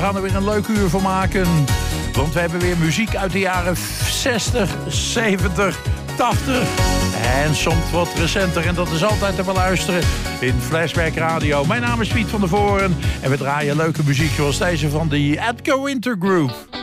gaan er weer een leuk uur van maken. Want we hebben weer muziek uit de jaren 60, 70, 80 en soms wat recenter. En dat is altijd te beluisteren in Flashback Radio. Mijn naam is Piet van der Voren en we draaien leuke muziek zoals deze van de Edgar Winter Group.